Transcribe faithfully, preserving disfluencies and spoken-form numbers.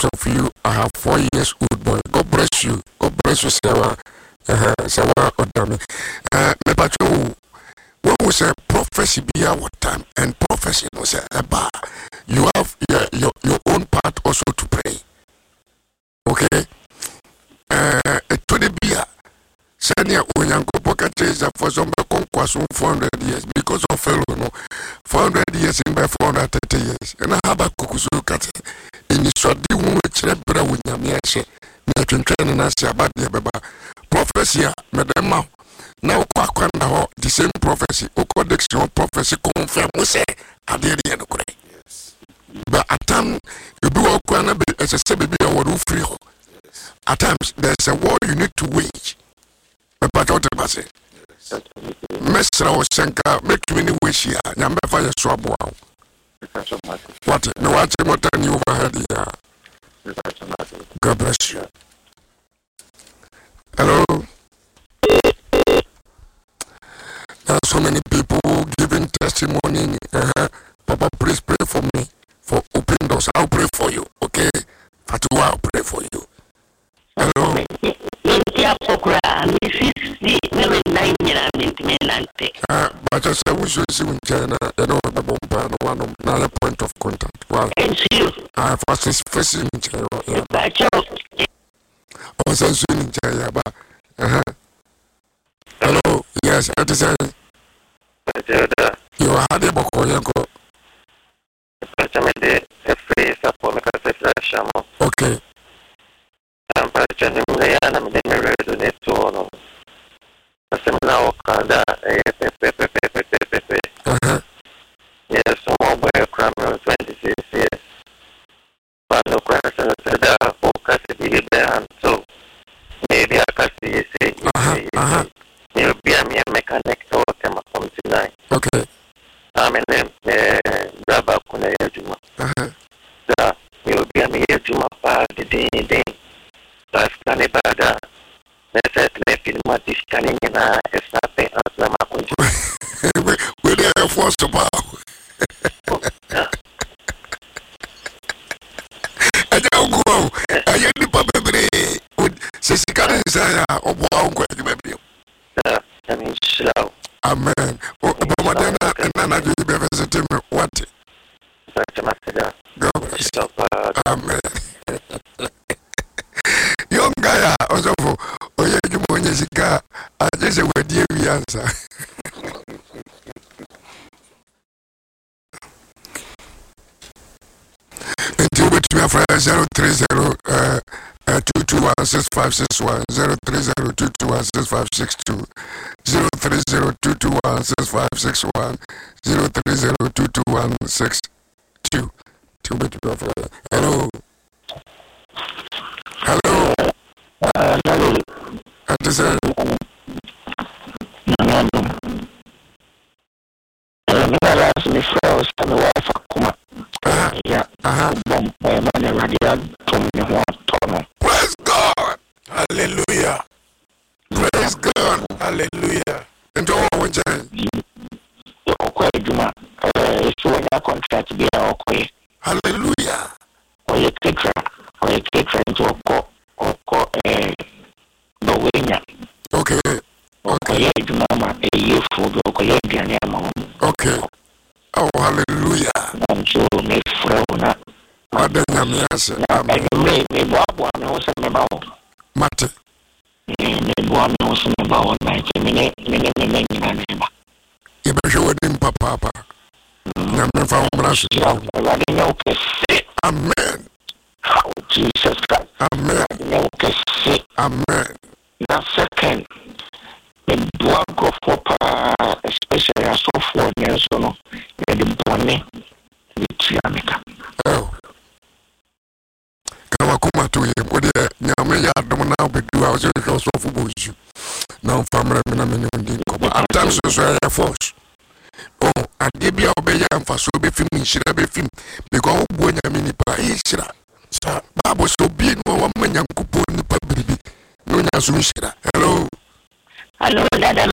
those of you, I have four years old boy. God bless you. God bless you, Sarah. Uh, Sarah Odami. Uh, me pacho. When we say prophecy be our time, and prophecy no say eba, you have your, your your own part also to pray. Okay? Uh, to the beer. Senior Unyanko Pocket is for some conquest four hundred years because of fellow no four hundred years in by four hundred thirty years. And I have a cuckoo cat in the short the woman which rebra with Yamiache, making training as about the Baba. Prophecy, Madame. Now, the same prophecy, or connection prophecy confirm we say, I did the end of it. But at times, you do all kind of as a baby or free. At times, there's a war you need to wage. But what I say, Mister Osenka, make me wish here, number five, swab. What? No, what's more than you overhead here? God bless you. Hello. There are so many people giving testimony. Uh-huh. Papa, please pray for me for open doors. I'll pray for you, okay? Fatua, I'll pray for you. Hello. Uh, but I said we should see in China. You know, the one another point of contact. Well, I first facing in China. I was also in China, but uh-huh. Hello. Yes, I decided. You are had a book or you okay. I'm patching the enemy to a seminar Canada. Yes, some more criminal twenty-six years. But no question said that focus is there, so maybe I can see it. You'll be a mere mechanic or come from tonight. Okay. I'm in a grabber Kunaya Juma. Uh-huh. You'll be a mere Juma party day. That's Canada. Let's say, let me not be scanning in a snapping as the Makunji. We're there for the power. I don't go. I get the public with Sisikan and Saya or Bongo. Amen. Amen. Obama and Nana, you be visiting me. What? God bless you. Amen. Young guy, also for Oyejumonyesika, I just say, where do you answer? Until we have zero three zero uh two two one six five six one zero three zero two two one six five six two zero three zero two two one six five six one zero three zero two two one six two two bit hello hello hello at the same yeah uh-huh praise God hallelujah praise God hallelujah and all one time okay Juma eh so na contract be okay hallelujah oye tekra oye tekra into oko oko eh do wenya okay okay Juma ma e yefu do ko ye biane ma okay oh hallelujah and so me frona adanya me ase amen me me boabo me wo se me bawo mate me boabo me wo se me bawo na ti me ne me ne me nyina ne ba ye be hwe wadi papa papa na me fa umra so amen oh Jesus Christ amen amen na second the boabo for pa especially as of for years no the bonne with America oh Kamakuma to him, what the Yamaya Domina be do our house of Bush. Now, family, at times, so I force. Oh, I did be obey and for so be film, should I be film? Because when I mean, Paisra, sir, Babu so be no one man, young couple in the public. No, hello. Hello, Dada